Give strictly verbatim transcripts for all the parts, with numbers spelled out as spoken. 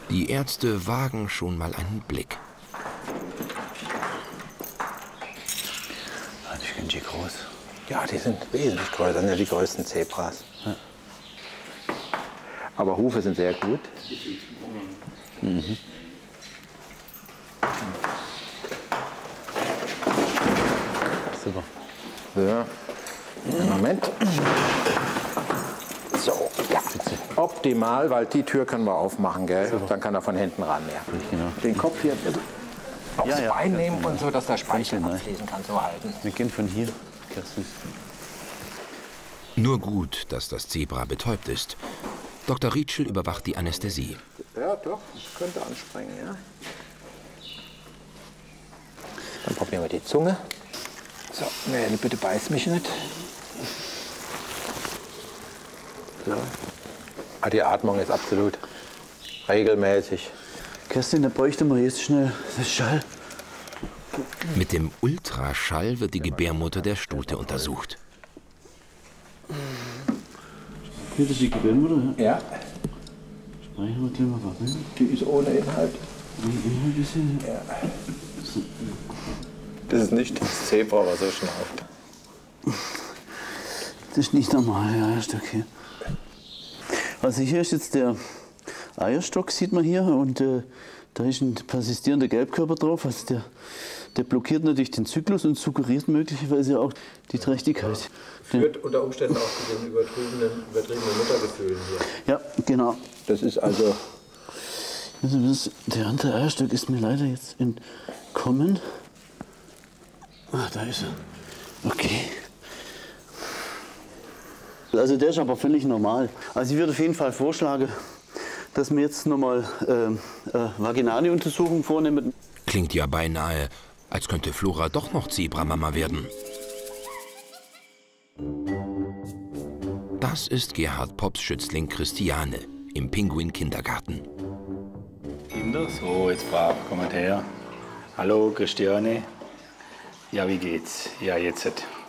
Die Ärzte wagen schon mal einen Blick. Das ist ganz schön groß. Ja, die sind wesentlich größer, das sind ja die größten Zebras. Ja. Aber Hufe sind sehr gut. Mhm. Super. So, Moment. So, ja. Optimal, weil die Tür können wir aufmachen, gell? Super. Dann kann er von hinten ran. Ja. Genau. Den Kopf hier aufs ja, ja, Bein nehmen und so, dass der Speichel abfließen kann, so halten. Wir gehen von hier. Nur gut, dass das Zebra betäubt ist. Doktor Rietschel überwacht die Anästhesie. Ja, doch, das könnte ansprengen, ja. Dann probieren wir die Zunge. So, nee, bitte beiß mich nicht. So. Ah, die Atmung ist absolut regelmäßig. Kerstin, da bräuchte man jetzt schnell das Schall. Mit dem Ultraschall wird die Gebärmutter der Stute untersucht. Hier, das ist die Gebärmutter? Ja. Sprechen wir gleich mal was. Die ist ohne Inhalt. Ohne Inhalt ist sie? Ja. Das ist nicht das Zebra, was so schnauft. Das ist nicht normal, ja, ist okay. Also hier ist jetzt der Eierstock, sieht man hier, und äh, da ist ein persistierender Gelbkörper drauf. Also der, der blockiert natürlich den Zyklus und suggeriert möglicherweise auch die Trächtigkeit. Führt unter Umständen auch zu den übertriebenen, übertriebenen Muttergefühlen hier. Ja, genau. Das ist also... also das, der andere Eierstock ist mir leider jetzt entkommen. Ah, da ist er. Okay. Also der ist aber völlig normal. Also ich würde auf jeden Fall vorschlagen, dass wir jetzt nochmal äh, äh, vaginale Untersuchung vornehmen. Klingt ja beinahe, als könnte Flora doch noch Zebramama werden. Das ist Gerhard Popps Schützling Christiane im Pinguin-Kindergarten. Kinder, so, jetzt brav, kommt her. Hallo, Christiane. Ja, wie geht's? Ja, jetzt.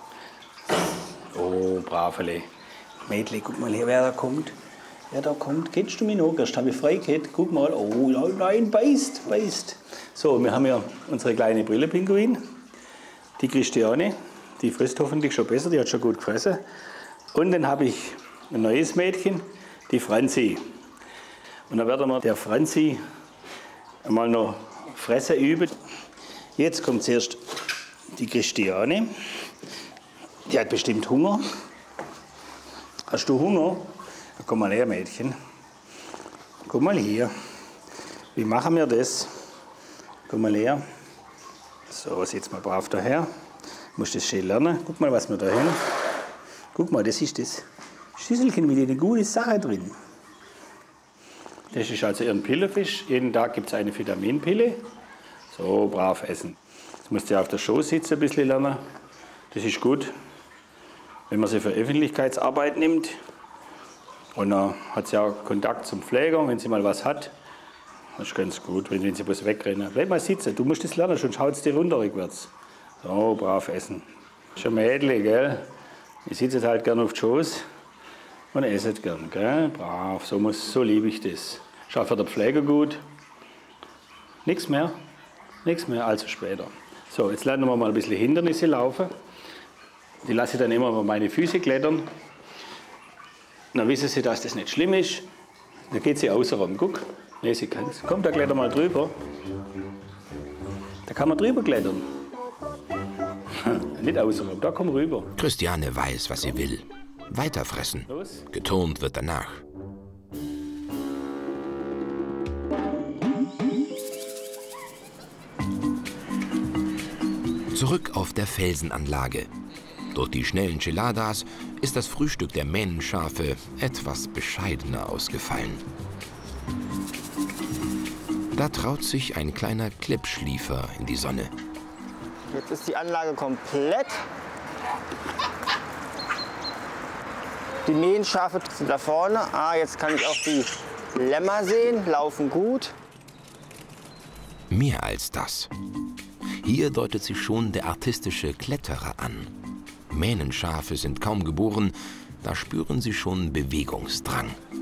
Oh, bravele. Mädle, guck mal her, wer da kommt. Wer da kommt. Kennst du mich noch? Gestern habe ich frei gehabt. Guck mal. Oh nein, beißt, beißt. So, wir haben ja unsere kleine Brillepinguin. Die Christiane. Die frisst hoffentlich schon besser, die hat schon gut gefressen. Und dann habe ich ein neues Mädchen, die Franzi. Und dann werden wir der Franzi mal noch fressen üben. Jetzt kommt zuerst die Christiane. Die hat bestimmt Hunger. Hast du Hunger? Ja, komm mal her, Mädchen. Komm mal hier. Wie machen wir das? Komm mal her. So, sitz mal brav daher. Du musst das schön lernen. Guck mal, was wir da haben. Guck mal, das ist das Schüsselchen mit einer guten Sache drin. Das ist also ein Pillenfisch. Jeden Tag gibt es eine Vitaminpille. So, brav essen. Jetzt musst du auf der Schoß sitzen, ein bisschen lernen. Das ist gut, wenn man sie für Öffentlichkeitsarbeit nimmt. Und dann hat sie auch Kontakt zum Pfleger, wenn sie mal was hat. Das ist ganz gut, wenn, wenn sie bloß wegrennen. Bleib mal sitzen, du musst das lernen, sonst haut es dir runter rückwärts. So, brav essen. Schon Mädchen, gell? Ich sitze halt gern auf den Schoß und esse gern, gell? Brav, so, muss, so liebe ich das. Schau für den Pfleger gut. Nichts mehr, nichts mehr, also später. So, jetzt lernen wir mal ein bisschen Hindernisse laufen. Die lasse ich dann immer über meine Füße klettern. Dann wissen sie, dass das nicht schlimm ist. Dann geht sie außer rum. Guck, nee, sie kann es. Komm, da kletter mal drüber. Da kann man drüber klettern. Nicht außer rum, da komm rüber. Christiane weiß, was sie will. Weiterfressen. Los. Geturnt wird danach. Zurück auf der Felsenanlage. Durch die schnellen Geladas ist das Frühstück der Mähnenschafe etwas bescheidener ausgefallen. Da traut sich ein kleiner Klippschliefer in die Sonne. Jetzt ist die Anlage komplett. Die Mähenschafe sind da vorne. Ah, jetzt kann ich auch die Lämmer sehen, laufen gut. Mehr als das. Hier deutet sich schon der artistische Kletterer an. Mähnenschafe sind kaum geboren, da spüren sie schon Bewegungsdrang.